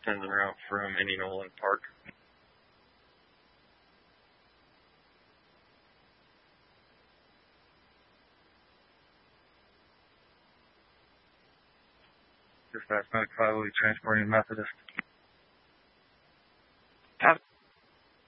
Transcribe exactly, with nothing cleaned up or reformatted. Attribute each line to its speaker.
Speaker 1: en route from Indianolan Park. Dispatch ninety-five will be transporting Methodist.